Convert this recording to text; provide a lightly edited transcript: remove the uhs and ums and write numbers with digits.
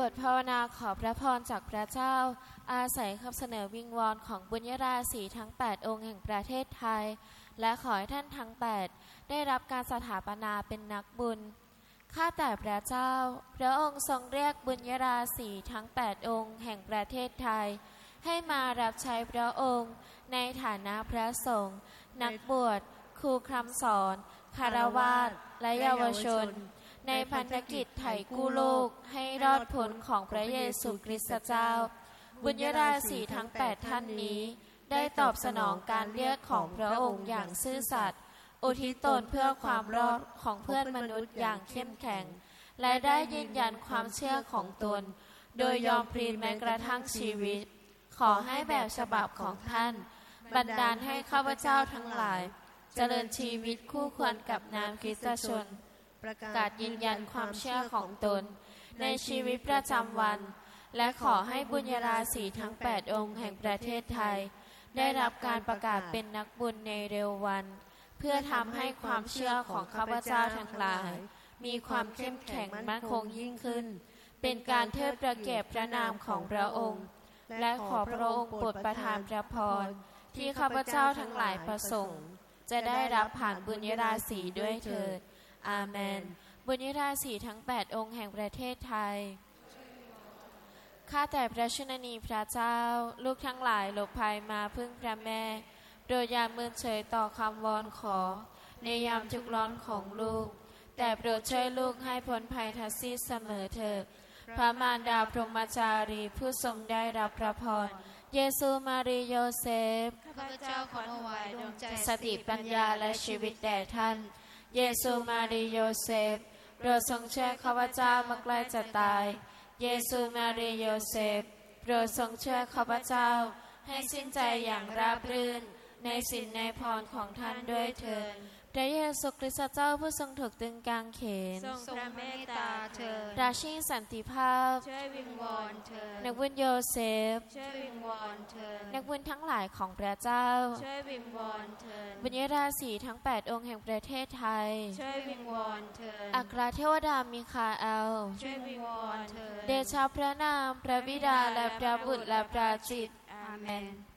ทภาวนาขอพระพรจากพระเจ้าอาศัยคำเสนอวิงวอนของบุญยราศีทั้ง8องค์แห่งประเทศไทยและขอให้ท่านทั้ง8ได้รับการสถาปนาเป็นนักบุญข้าแต่พระเจ้าพระองค์ทรงเรียกบุญยราศีทั้ง8องค์แห่งประเทศไทยให้มารับใช้พระองค์ในฐานะพระสงฆ์นักบวชครูคำสอนคฤหัสถ์และเยาวชนในพันธกิจไถ่กู้โลกให้รอดพ้นของพระเยซูคริสต์เจ้าบุญยราศีทั้ง8ท่านนี้ได้ตอบสนองการเรียกของพระองค์อย่างซื่อสัตย์อุทิศตนเพื่อความรอดของเพื่อนมนุษย์อย่างเข้มแข็งและได้ยืนยันความเชื่อของตนโดยยอมพลีแม้กระทั่งชีวิตขอให้แบบฉบับของท่านบันดาลให้ข้าพเจ้าทั้งหลายเจริญชีวิตคู่ควรกับนามคริสตชนประกาศยืนยันความเชื่อของตนในชีวิตประจำวันและขอให้บุญยราศีทั้ง8องค์แห่งประเทศไทยได้รับการประกาศเป็นนักบุญในเร็ววันเพื่อทำให้ความเชื่อของข้าพเจ้าทั้งหลายมีความเข้มแข็งมั่นคงยิ่งขึ้นเป็นการเทิดพระเกียรติพระนามของพระองค์และขอพระองค์โปรดประทานพระพรที่ข้าพเจ้าทั้งหลายประสงค์จะได้รับผ่านบุญยราศีด้วยเถิดอาเมนบุญยราศีทั้ง8องค์แห่งประเทศไทยข้าแต่พระชนนีพระเจ้าลูกทั้งหลายหลบภัยมาพึ่งพระแม่โดยยามมือเฉยต่อคำวอนขอในยามทุกข์ร้อนของลูกแต่โปรดช่วยลูกให้พ้นภัยทัศซีเสมอเถิดพระมารดาพรหมจารีผู้ทรงได้รับพระพรเยซูมารีโยเซฟข้าพเจ้าขอถวายดวงใจสติปัญญาและชีวิตแด่ท่านเยซูมารีโยเซฟโปรดทรงช่วยข้าพเจ้ามาใกล้จะตายเยซูมารีโยเซฟโปรดทรงช่วยข้าพเจ้าให้สิ้นใจอย่างราบรื่นในศีลในพรของท่านด้วยเถิดพระเยซูคริสต์เจ้าผู้ทรงถูกตรึงกางเขนทรงพระเมตตาเถิดราชินีสันติภาพช่วยวิงวอนเถิดนักบุญโยเซฟช่วยวิงวอนเถิดนักบุญทั้งหลายของพระเจ้าช่วยวิงวอนเถิดบุญยราศีทั้ง8องค์แห่งประเทศไทยช่วยวิงวอนเถิดอัครเทวดามิคาเอลช่วยวิงวอนเถิดเดชะพระนามพระบิดาและพระบุตรและพระจิตอาเมน